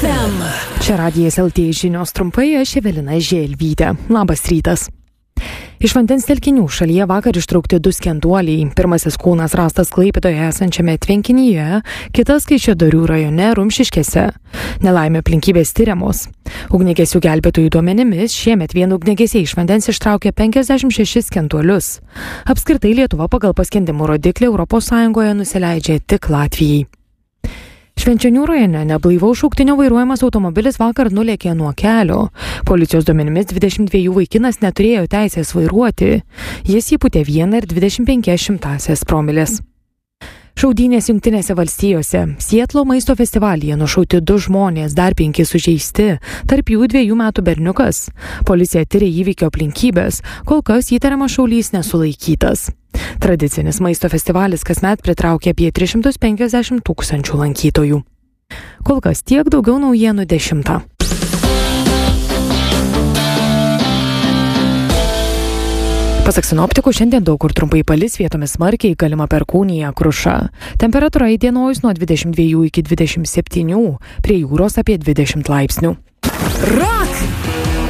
FM. Čia Radijas LT žinios trumpai, aš Evelina Želvytė. Labas rytas. Iš vandens telkinių šalyje vakar ištraukti 2 skenduoliai. Pirmasis kūnas rastas Klaipėdoje esančiame tvenkinyje, kitas Kaišiadorių rajone Rumšiškėse. Nelaimė aplinkybės tyriamos. Ugniagesių gelbėtojų duomenimis šiemet vien ugniagesiai iš vandens ištraukė 56 skenduolius. Apskritai Lietuva pagal paskendimų rodiklį ES nusileidžia tik Latvijai. Švenčionių rajone neblaivaus šauktinio vairuojamas automobilis vakar nulėkė nuo kelio. Policijos duomenimis 22 vaikinas neturėjo teisės vairuoti. Jis įpūtė 1,25 promilės. Šaudynės Jungtinėse valstijose. Sietlo maisto festivalyje nušauti 2 žmonės, dar 5 sužeisti, tarp jų 2 metų berniukas. Policija tiria įvykio aplinkybės, kol kas įtariamas šaulys nesulaikytas. Tradicinis maisto festivalis kasmet pritraukia apie 350 000 lankytojų. Kol kas tiek, daugiau naujienų 10. Pasak sinoptikų, šiandien daug kur trumpai palis, vietomis smarkiai, galima perkūnija, kruša. Temperatūra įdienojus nuo 22 iki 27, prie jūros apie 20 laipsnių. Rock